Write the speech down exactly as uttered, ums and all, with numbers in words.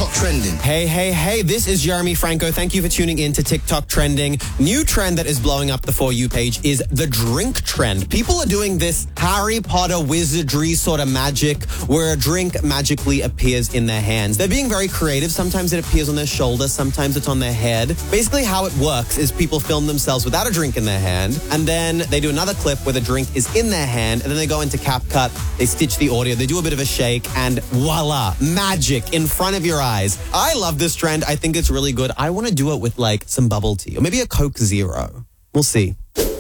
TikTok Trending. Hey, hey, hey, this is Jeremy Franco. Thank you for tuning in to TikTok Trending. New trend that is blowing up the For You page is the drink trend. People are doing this Harry Potter wizardry sort of magic where a drink magically appears in their hands. They're being very creative. Sometimes it appears on their shoulder, sometimes it's on their head. Basically how it works is people film themselves without a drink in their hand, and then they do another clip where the drink is in their hand, and then they go into CapCut, they stitch the audio, they do a bit of a shake, and voila, magic in front of your eyes. I love this trend. I think it's really good. I want to do it with like some bubble tea or maybe a Coke Zero. We'll see.